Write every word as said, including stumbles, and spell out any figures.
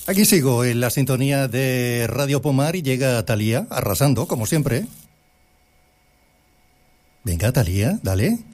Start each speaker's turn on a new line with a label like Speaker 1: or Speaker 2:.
Speaker 1: Aquí sigo en la sintonía de Radio Pomar y llega Thalía, arrasando, como siempre. Venga, Thalía, dale.